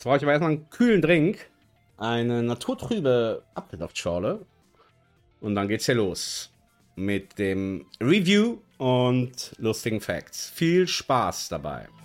Jetzt brauche ich aber erstmal einen kühlen Drink. Eine naturtrübe Apfelsaftschorle. Und dann geht's hier los. Mit dem Review und lustigen Facts. Viel Spaß dabei.